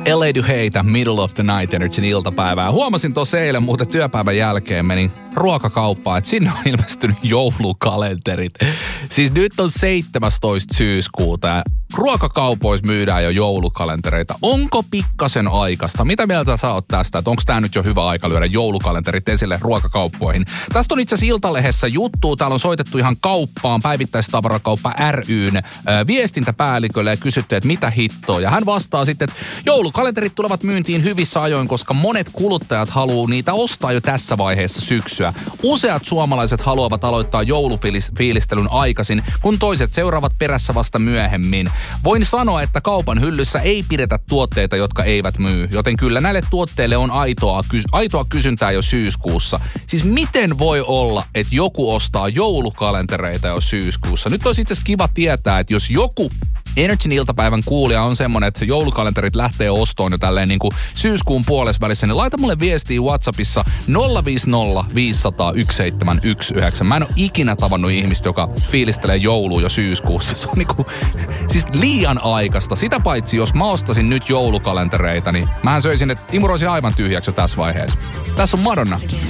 LA Do Hate, Middle of the Night Energyn iltapäivää. Huomasin tuossa eilen muuten työpäivän jälkeen, menin ruokakauppaan, että sinne on ilmestynyt joulukalenterit. Siis nyt on 17. syyskuuta ja ruokakaupoissa myydään jo joulukalentereita. Onko pikkasen aikaista? Mitä mieltä sä oot tästä? Että onko tää nyt jo hyvä aika lyödä joulukalenterit esille ruokakauppoihin? Tästä on itse asiassa Iltalehdessä juttu. Täällä on soitettu ihan kauppaan, päivittäistavarakauppa ry:n viestintäpäällikölle ja kysytty, että mitä hittoa. Ja hän vastaa sitten, että joulukalenterit tulevat myyntiin hyvissä ajoin, koska monet kuluttajat haluaa niitä ostaa jo tässä vaiheessa syksyä. Useat suomalaiset haluavat aloittaa joulufiilistelyn aikaisin, kun toiset seuraavat perässä vasta myöhemmin. Voin sanoa, että kaupan hyllyssä ei pidetä tuotteita, jotka eivät myy, joten kyllä näille tuotteille on aitoa kysyntää jo syyskuussa. Siis miten voi olla, että joku ostaa joulukalentereita jo syyskuussa? Nyt olisi itse asiassa kiva tietää, että jos joku Energyn iltapäivän kuulija on semmonen, että joulukalenterit lähtee ostoon jo tälleen niin kuin syyskuun puolesvälissä, niin laita mulle viestiä WhatsAppissa 050 500 1719. Mä en ole ikinä tavannut ihmistä, joka fiilistelee joulua jo syyskuussa. Se on niinku, siis liian aikaista. Sitä paitsi, jos mä ostasin nyt joulukalentereita, niin mähän söisin, että imuroisin aivan tyhjäksi jo tässä vaiheessa. Tässä on Madonna.